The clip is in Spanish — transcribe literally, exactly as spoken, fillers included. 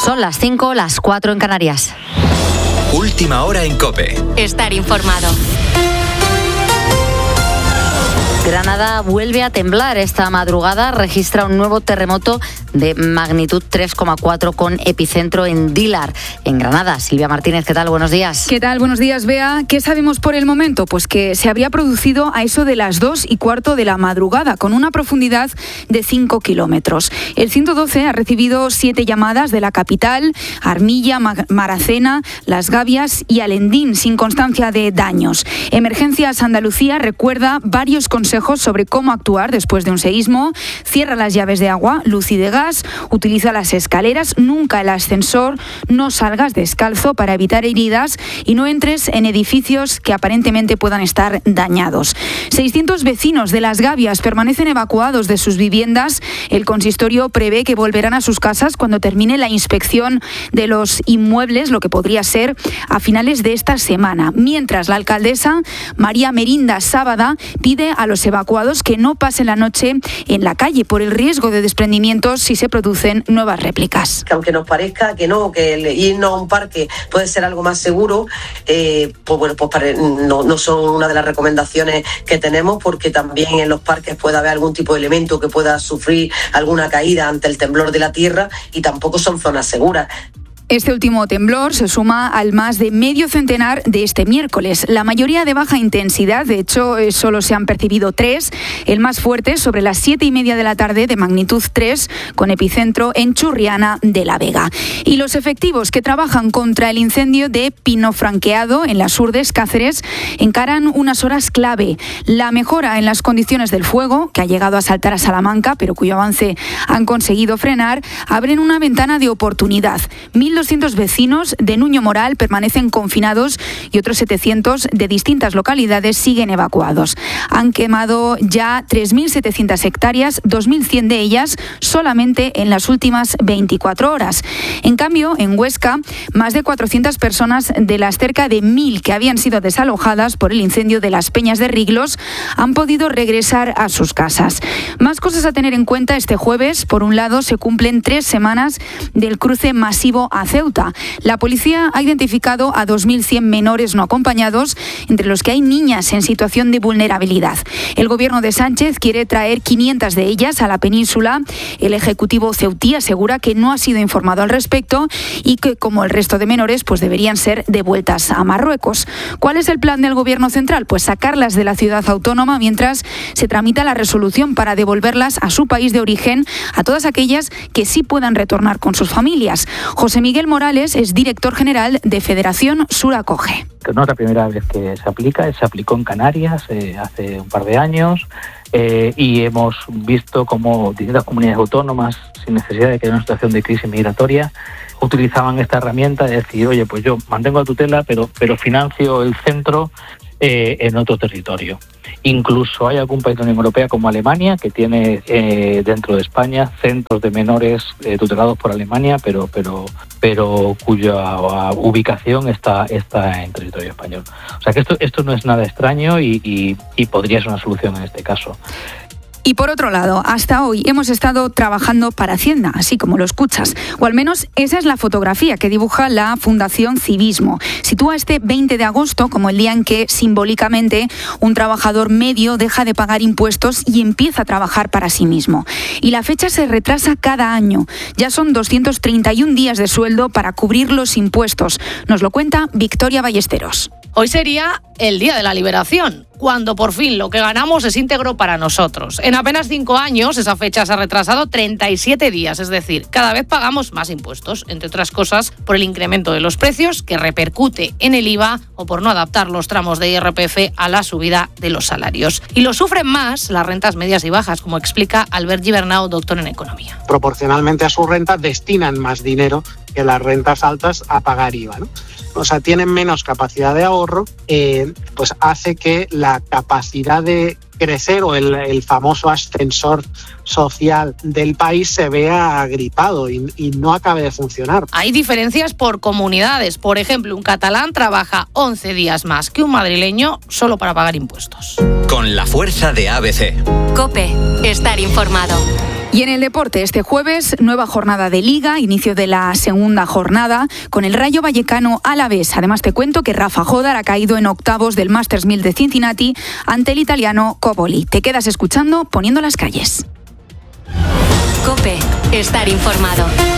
Son las cinco, las cuatro en Canarias. Última hora en COPE. Estar informado. Granada vuelve a temblar esta madrugada, registra un nuevo terremoto de magnitud tres coma cuatro con epicentro en Dílar, en Granada. Silvia Martínez, ¿qué tal? Buenos días. ¿Qué tal? Buenos días, Bea. ¿Qué sabemos por el momento? Pues que se habría producido a eso de las dos y cuarto de la madrugada, con una profundidad de cinco kilómetros. El ciento doce ha recibido siete llamadas de la capital, Armilla, Maracena, Las Gavias y Alendín, sin constancia de daños. Emergencias Andalucía recuerda varios consejos sobre cómo actuar después de un seísmo. Cierra las llaves de agua, luz y de gas, utiliza las escaleras, nunca el ascensor, no salgas descalzo para evitar heridas y no entres en edificios que aparentemente puedan estar dañados. seiscientos vecinos de Las Gavias permanecen evacuados de sus viviendas. El consistorio prevé que volverán a sus casas cuando termine la inspección de los inmuebles, lo que podría ser a finales de esta semana. Mientras, la alcaldesa María Merinda Sábada pide a los evacuados que no pasen la noche en la calle por el riesgo de desprendimientos si se producen nuevas réplicas. Que aunque nos parezca que no, que el irnos a un parque puede ser algo más seguro, eh, pues bueno, pues para, no, no son una de las recomendaciones que tenemos, porque también en los parques puede haber algún tipo de elemento que pueda sufrir alguna caída ante el temblor de la tierra y tampoco son zonas seguras. Este último temblor se suma al más de medio centenar de este miércoles. La mayoría de baja intensidad, de hecho, solo se han percibido tres. El más fuerte sobre las siete y media de la tarde, de magnitud tres, con epicentro en Churriana de la Vega. Y los efectivos que trabajan contra el incendio de Pino Franqueado, en las Urdes, Cáceres, encaran unas horas clave. La mejora en las condiciones del fuego, que ha llegado a saltar a Salamanca, pero cuyo avance han conseguido frenar, abren una ventana de oportunidad. mil doscientos vecinos de Nuño Moral permanecen confinados y otros setecientos de distintas localidades siguen evacuados. Han quemado ya tres mil setecientas hectáreas, dos mil cien de ellas solamente en las últimas veinticuatro horas. En cambio, en Huesca, más de cuatrocientas personas de las cerca de mil que habían sido desalojadas por el incendio de las Peñas de Riglos han podido regresar a sus casas. Más cosas a tener en cuenta este jueves. Por un lado, se cumplen tres semanas del cruce masivo a Ceuta. La policía ha identificado a dos mil cien menores no acompañados, entre los que hay niñas en situación de vulnerabilidad. El gobierno de Sánchez quiere traer quinientas de ellas a la península. El ejecutivo ceutí asegura que no ha sido informado al respecto y que, como el resto de menores, pues deberían ser devueltas a Marruecos. ¿Cuál es el plan del gobierno central? Pues sacarlas de la ciudad autónoma mientras se tramita la resolución para devolverlas a su país de origen, a todas aquellas que sí puedan retornar con sus familias. José Miguel Morales es director general de Federación Sur Acoge. No es la primera vez que se aplica, se aplicó en Canarias eh, hace un par de años eh, y hemos visto cómo distintas comunidades autónomas, sin necesidad de que haya una situación de crisis migratoria, utilizaban esta herramienta de decir, oye, pues yo mantengo la tutela, pero, pero financio el centro eh, en otro territorio. Incluso hay algún país de la Unión Europea como Alemania que tiene eh, dentro de España centros de menores eh, tutelados por Alemania, pero pero pero cuya ubicación está está en territorio español. O sea que esto esto no es nada extraño y, y, y podría ser una solución en este caso. Y por otro lado, hasta hoy hemos estado trabajando para Hacienda, así como lo escuchas. O al menos esa es la fotografía que dibuja la Fundación Civismo. Sitúa este veinte de agosto como el día en que, simbólicamente, un trabajador medio deja de pagar impuestos y empieza a trabajar para sí mismo. Y la fecha se retrasa cada año. Ya son doscientos treinta y un días de sueldo para cubrir los impuestos. Nos lo cuenta Victoria Ballesteros. Hoy sería el día de la liberación, cuando por fin lo que ganamos es íntegro para nosotros. En apenas cinco años esa fecha se ha retrasado treinta y siete días, es decir, cada vez pagamos más impuestos, entre otras cosas por el incremento de los precios que repercute en el I V A o por no adaptar los tramos de I R P F a la subida de los salarios. Y lo sufren más las rentas medias y bajas, como explica Albert Gibernau, doctor en economía. Proporcionalmente a su renta destinan más dinero que las rentas altas a pagar I V A, ¿no? O sea, tienen menos capacidad de ahorro, eh, pues hace que la capacidad de crecer o el, el famoso ascensor social del país se vea agripado y, y no acabe de funcionar. Hay diferencias por comunidades. Por ejemplo, un catalán trabaja once días más que un madrileño solo para pagar impuestos. Con la fuerza de A B C. COPE. Estar informado. Y en el deporte, este jueves, nueva jornada de Liga, inicio de la segunda jornada, con el Rayo Vallecano Alavés. Además, te cuento que Rafa Jodar ha caído en octavos del Masters mil de Cincinnati ante el italiano Coboli. Te quedas escuchando Poniendo las calles. COPE. Estar informado.